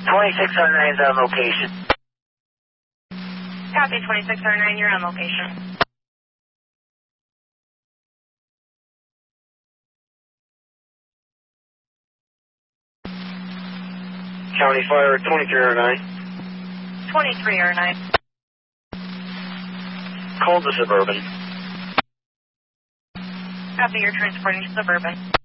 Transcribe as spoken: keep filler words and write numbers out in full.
twenty-six oh nine is on location. Copy, twenty-six oh nine, you're on location. County Fire twenty-three oh nine. twenty-three oh nine. Call the Suburban. Copy, you're transporting to Suburban.